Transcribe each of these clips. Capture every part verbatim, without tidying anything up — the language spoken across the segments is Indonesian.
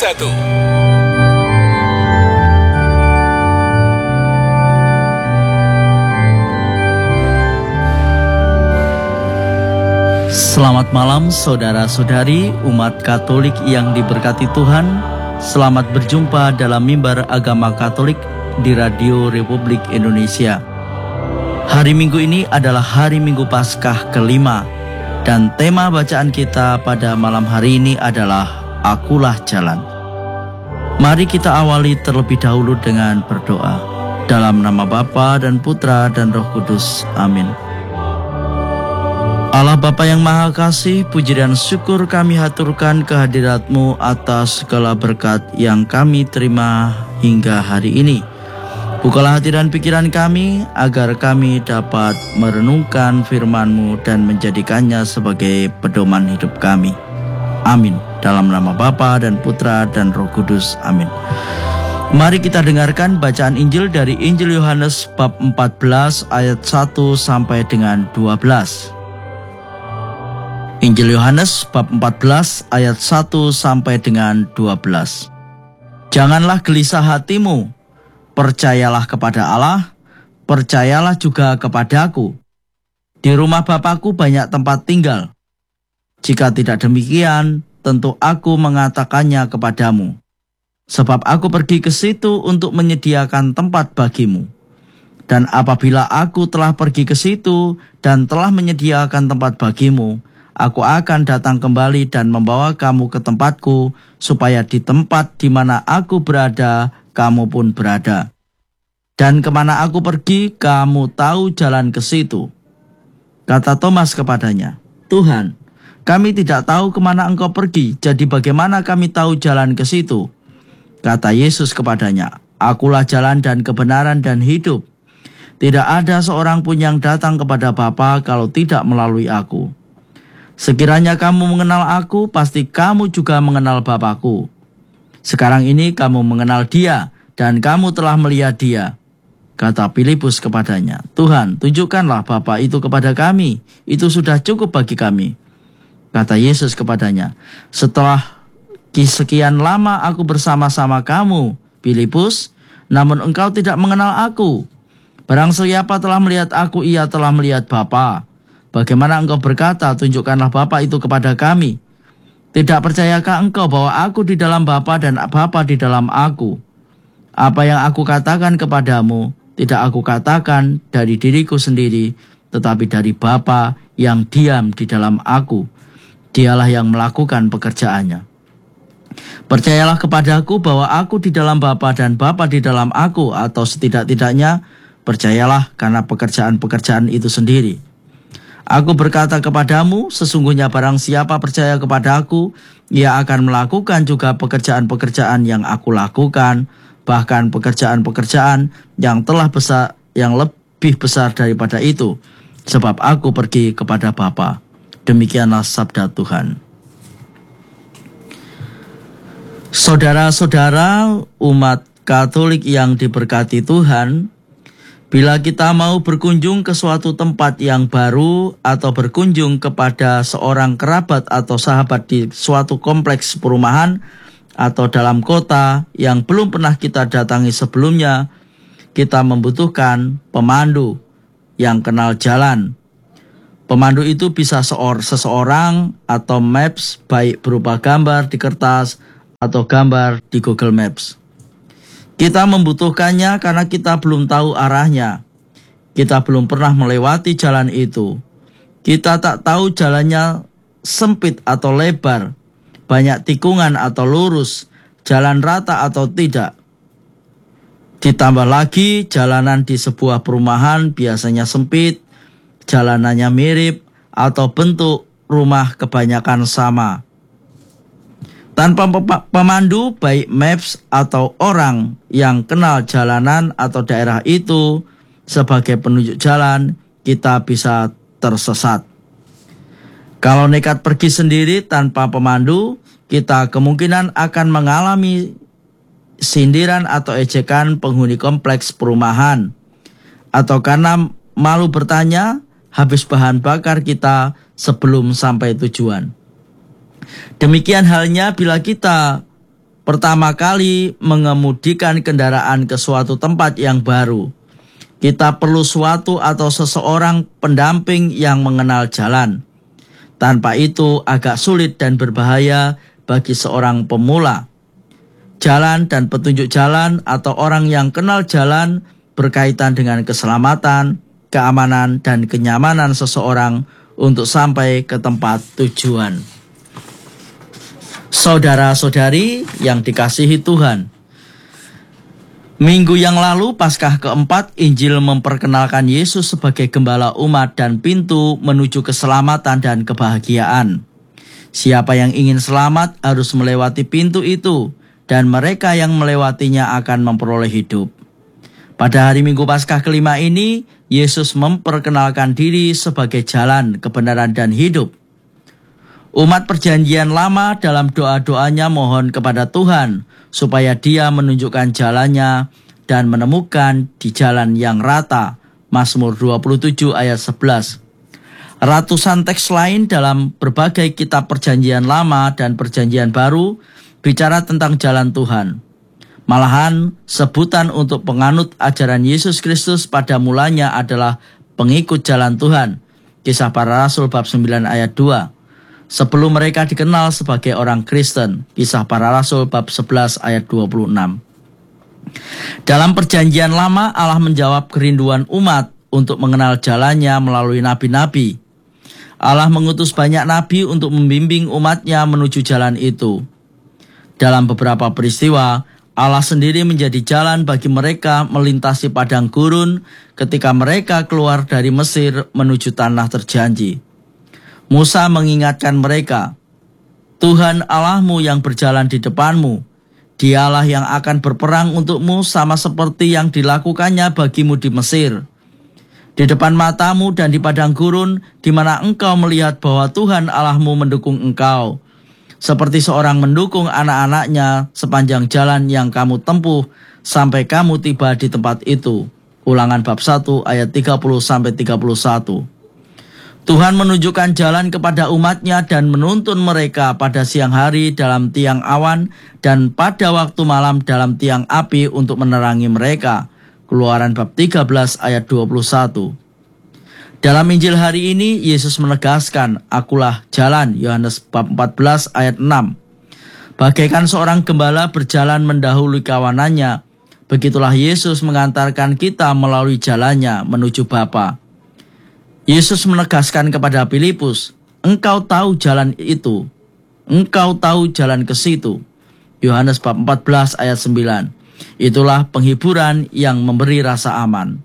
satu. Selamat malam saudara-saudari umat Katolik yang diberkati Tuhan. Selamat berjumpa dalam mimbar agama Katolik di Radio Republik Indonesia. Hari Minggu ini adalah hari Minggu Paskah kelima. Dan tema bacaan kita pada malam hari ini adalah Akulah Jalan. Mari kita awali terlebih dahulu dengan berdoa. Dalam nama Bapa dan Putra dan Roh Kudus. Amin. Allah Bapa yang Maha Kasih, puji dan syukur kami haturkan kehadirat-Mu atas segala berkat yang kami terima hingga hari ini. Bukalah hati dan pikiran kami agar kami dapat merenungkan firman-Mu dan menjadikannya sebagai pedoman hidup kami. Amin. Dalam nama Bapa dan Putra dan Roh Kudus. Amin. Mari kita dengarkan bacaan Injil dari Injil Yohanes bab empat belas ayat satu sampai dengan dua belas. Injil Yohanes bab empat belas ayat satu sampai dengan dua belas. Janganlah gelisah hatimu. Percayalah kepada Allah, percayalah juga kepadaku. Di rumah Bapakku banyak tempat tinggal. Jika tidak demikian, tentu aku mengatakannya kepadamu. Sebab aku pergi ke situ untuk menyediakan tempat bagimu. Dan apabila aku telah pergi ke situ dan telah menyediakan tempat bagimu, aku akan datang kembali dan membawa kamu ke tempatku, supaya di tempat di mana aku berada, kamu pun berada. Dan kemana aku pergi, kamu tahu jalan ke situ. Kata Thomas kepadanya, Tuhan, kami tidak tahu kemana engkau pergi, jadi bagaimana kami tahu jalan ke situ? Kata Yesus kepadanya, Akulah jalan dan kebenaran dan hidup. Tidak ada seorang pun yang datang kepada Bapa kalau tidak melalui aku. Sekiranya kamu mengenal aku, pasti kamu juga mengenal Bapakku. Sekarang ini kamu mengenal Dia, dan kamu telah melihat Dia. Kata Filipus kepadanya, Tuhan, tunjukkanlah Bapa itu kepada kami, itu sudah cukup bagi kami. Kata Yesus kepadanya, setelah sekian lama aku bersama-sama kamu, Filipus, namun engkau tidak mengenal aku. Barang siapa telah melihat aku, ia telah melihat Bapa. Bagaimana engkau berkata, tunjukkanlah Bapa itu kepada kami? Tidak percayakah engkau bahwa aku di dalam Bapa dan Bapa di dalam aku? Apa yang aku katakan kepadamu, tidak aku katakan dari diriku sendiri, tetapi dari Bapa yang diam di dalam aku. Dialah yang melakukan pekerjaannya. Percayalah kepadaku bahwa aku di dalam Bapa dan Bapa di dalam aku, atau setidak-tidaknya percayalah karena pekerjaan-pekerjaan itu sendiri. Aku berkata kepadamu, sesungguhnya barang siapa percaya kepada aku, ia akan melakukan juga pekerjaan-pekerjaan yang aku lakukan, bahkan pekerjaan-pekerjaan yang telah besar, yang lebih besar daripada itu, sebab aku pergi kepada Bapa. Demikianlah sabda Tuhan. Saudara-saudara umat Katolik yang diberkati Tuhan, bila kita mau berkunjung ke suatu tempat yang baru atau berkunjung kepada seorang kerabat atau sahabat di suatu kompleks perumahan atau dalam kota yang belum pernah kita datangi sebelumnya, kita membutuhkan pemandu yang kenal jalan. Pemandu itu bisa seor, seseorang atau maps, baik berupa gambar di kertas atau gambar di Google Maps. Kita membutuhkannya karena kita belum tahu arahnya. Kita belum pernah melewati jalan itu. Kita tak tahu jalannya sempit atau lebar, banyak tikungan atau lurus, jalan rata atau tidak. Ditambah lagi jalanan di sebuah perumahan biasanya sempit, jalanannya mirip, atau bentuk rumah kebanyakan sama. Tanpa pemandu, baik maps atau orang yang kenal jalanan atau daerah itu sebagai penunjuk jalan, kita bisa tersesat. Kalau nekat pergi sendiri tanpa pemandu, kita kemungkinan akan mengalami sindiran atau ejekan penghuni kompleks perumahan. Atau karena malu bertanya, habis bahan bakar kita sebelum sampai tujuan. Demikian halnya bila kita pertama kali mengemudikan kendaraan ke suatu tempat yang baru, kita perlu suatu atau seseorang pendamping yang mengenal jalan. Tanpa itu agak sulit dan berbahaya bagi seorang pemula. Jalan dan petunjuk jalan atau orang yang kenal jalan berkaitan dengan keselamatan, keamanan, dan kenyamanan seseorang untuk sampai ke tempat tujuan. Saudara-saudari yang dikasihi Tuhan, minggu yang lalu Paskah keempat, Injil memperkenalkan Yesus sebagai gembala umat dan pintu menuju keselamatan dan kebahagiaan. Siapa yang ingin selamat harus melewati pintu itu, dan mereka yang melewatinya akan memperoleh hidup. Pada hari Minggu Paskah kelima ini, Yesus memperkenalkan diri sebagai jalan, kebenaran, dan hidup. Umat Perjanjian Lama dalam doa-doanya mohon kepada Tuhan supaya Dia menunjukkan jalannya dan menemukan di jalan yang rata. Mazmur dua puluh tujuh ayat sebelas. Ratusan teks lain dalam berbagai kitab Perjanjian Lama dan Perjanjian Baru bicara tentang jalan Tuhan. Malahan sebutan untuk penganut ajaran Yesus Kristus pada mulanya adalah pengikut jalan Tuhan. Kisah Para Rasul bab sembilan ayat dua. Sebelum mereka dikenal sebagai orang Kristen. Kisah Para Rasul bab sebelas ayat dua puluh enam. Dalam Perjanjian Lama, Allah menjawab kerinduan umat untuk mengenal jalannya melalui nabi-nabi. Allah mengutus banyak nabi untuk membimbing umatnya menuju jalan itu. Dalam beberapa peristiwa, Allah sendiri menjadi jalan bagi mereka melintasi padang gurun ketika mereka keluar dari Mesir menuju tanah terjanji. Musa mengingatkan mereka, Tuhan Allahmu yang berjalan di depanmu, Dialah yang akan berperang untukmu sama seperti yang dilakukannya bagimu di Mesir. Di depan matamu dan di padang gurun, di mana engkau melihat bahwa Tuhan Allahmu mendukung engkau, seperti seorang mendukung anak-anaknya sepanjang jalan yang kamu tempuh sampai kamu tiba di tempat itu. Ulangan bab satu ayat tiga puluh sampai tiga puluh satu. Tuhan menunjukkan jalan kepada umatnya dan menuntun mereka pada siang hari dalam tiang awan dan pada waktu malam dalam tiang api untuk menerangi mereka. Keluaran bab tiga belas ayat dua puluh satu. Dalam Injil hari ini, Yesus menegaskan, Akulah jalan, Yohanes bab empat belas ayat enam. Bagaikan seorang gembala berjalan mendahului kawanannya, begitulah Yesus mengantarkan kita melalui jalannya menuju Bapa. Yesus menegaskan kepada Filipus, engkau tahu jalan itu, engkau tahu jalan ke situ. Yohanes bab empat belas ayat sembilan. Itulah penghiburan yang memberi rasa aman.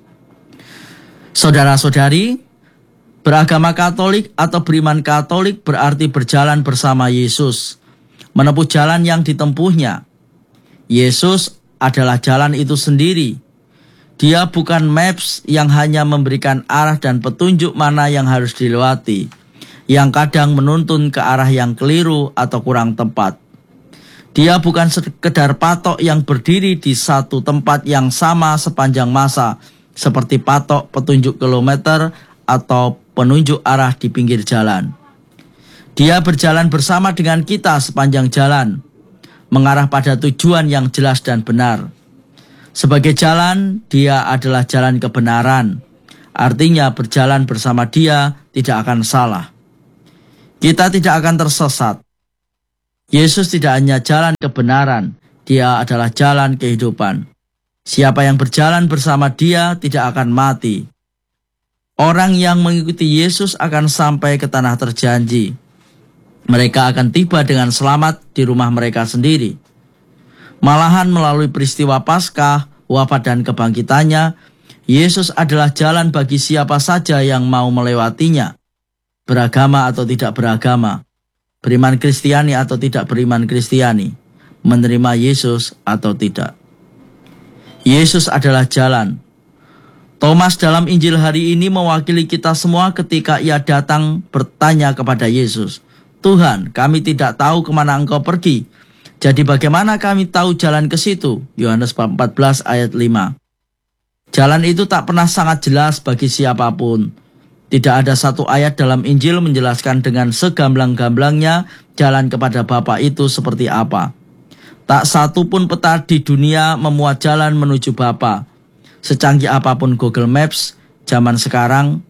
Saudara-saudari, beragama Katolik atau beriman Katolik berarti berjalan bersama Yesus, menempuh jalan yang ditempuhnya. Yesus adalah jalan itu sendiri. Dia bukan maps yang hanya memberikan arah dan petunjuk mana yang harus dilewati, yang kadang menuntun ke arah yang keliru atau kurang tepat. Dia bukan sekedar patok yang berdiri di satu tempat yang sama sepanjang masa, seperti patok petunjuk kilometer atau penunjuk arah di pinggir jalan. Dia berjalan bersama dengan kita sepanjang jalan, mengarah pada tujuan yang jelas dan benar. Sebagai jalan, Dia adalah jalan kebenaran. Artinya berjalan bersama Dia tidak akan salah. Kita tidak akan tersesat. Yesus tidak hanya jalan kebenaran, Dia adalah jalan kehidupan. Siapa yang berjalan bersama Dia tidak akan mati. Orang yang mengikuti Yesus akan sampai ke tanah terjanji. Mereka akan tiba dengan selamat di rumah mereka sendiri. Malahan melalui peristiwa Paskah, wafat dan kebangkitannya, Yesus adalah jalan bagi siapa saja yang mau melewatinya. Beragama atau tidak beragama, beriman Kristiani atau tidak beriman Kristiani, menerima Yesus atau tidak. Yesus adalah jalan. Thomas dalam Injil hari ini mewakili kita semua ketika ia datang bertanya kepada Yesus, Tuhan, kami tidak tahu kemana Engkau pergi. Jadi bagaimana kami tahu jalan ke situ? Yohanes bab empat belas ayat lima. Jalan itu tak pernah sangat jelas bagi siapapun. Tidak ada satu ayat dalam Injil menjelaskan dengan segamblang-gamblangnya jalan kepada Bapa itu seperti apa. Tak satu pun peta di dunia memuat jalan menuju Bapa. Secanggih apapun Google Maps zaman sekarang,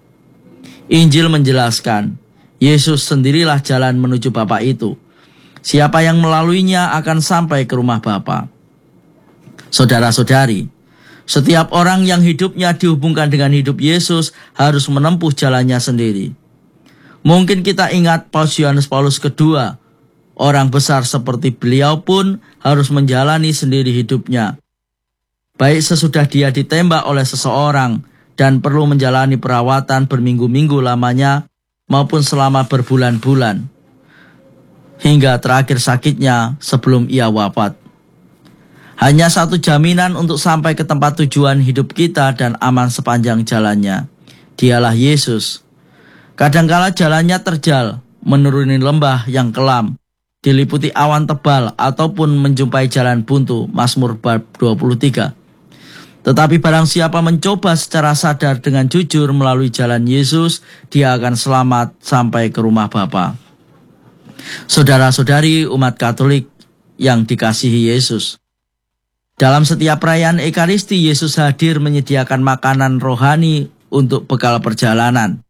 Injil menjelaskan, Yesus sendirilah jalan menuju Bapa itu. Siapa yang melaluinya akan sampai ke rumah Bapa. Saudara-saudari, setiap orang yang hidupnya dihubungkan dengan hidup Yesus harus menempuh jalannya sendiri. Mungkin kita ingat Paus Yohanes Paulus kedua, orang besar seperti beliau pun harus menjalani sendiri hidupnya. Baik sesudah dia ditembak oleh seseorang dan perlu menjalani perawatan berminggu-minggu lamanya, maupun selama berbulan-bulan, hingga terakhir sakitnya sebelum ia wafat. Hanya satu jaminan untuk sampai ke tempat tujuan hidup kita dan aman sepanjang jalannya. Dialah Yesus. Kadangkala jalannya terjal, menuruni lembah yang kelam, diliputi awan tebal, ataupun menjumpai jalan buntu, Mazmur bab dua puluh tiga. Tetapi barang siapa mencoba secara sadar dengan jujur melalui jalan Yesus, dia akan selamat sampai ke rumah Bapa. Saudara-saudari umat Katolik yang dikasihi Yesus, dalam setiap perayaan Ekaristi, Yesus hadir menyediakan makanan rohani untuk bekal perjalanan.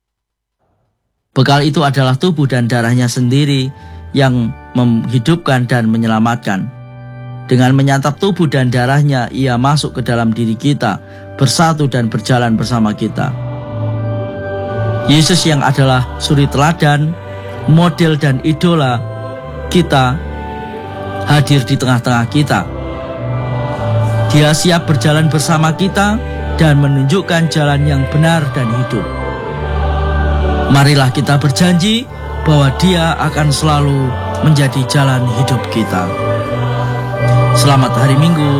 Bekal itu adalah tubuh dan darahnya sendiri yang menghidupkan dan menyelamatkan. Dengan menyantap tubuh dan darahnya, ia masuk ke dalam diri kita, bersatu dan berjalan bersama kita. Yesus yang adalah suri teladan, model dan idola kita, hadir di tengah-tengah kita. Dia siap berjalan bersama kita dan menunjukkan jalan yang benar dan hidup. Marilah kita berjanji bahwa Dia akan selalu menjadi jalan hidup kita. Selamat hari Minggu.